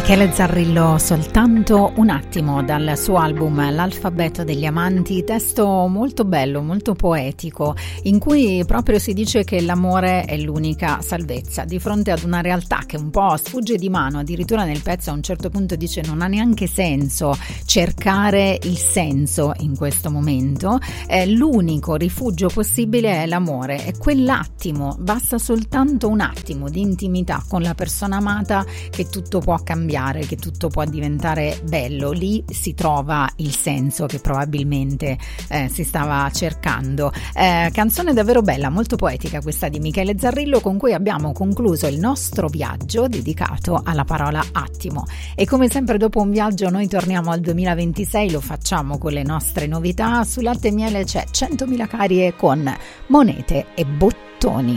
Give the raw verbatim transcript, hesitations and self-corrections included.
Michele Zarrillo, Soltanto un attimo, dal suo album L'alfabeto degli amanti, testo molto bello, molto poetico, in cui proprio si dice che l'amore è l'unica salvezza di fronte ad una realtà che un po' sfugge di mano. Addirittura nel pezzo a un certo punto dice: non ha neanche senso cercare il senso in questo momento, eh, l'unico rifugio possibile è l'amore, e quell'attimo, basta soltanto un attimo di intimità con la persona amata che tutto può cambiare, che tutto può diventare bello. Lì si trova il senso che probabilmente eh, si stava cercando. Eh, canzone davvero bella, molto poetica questa di Michele Zarrillo, con cui abbiamo concluso il nostro viaggio dedicato alla parola attimo. E come sempre dopo un viaggio noi torniamo al duemilaventisei, lo facciamo con le nostre novità. Su Latte e Miele c'è centomila carie con monete e bottoni.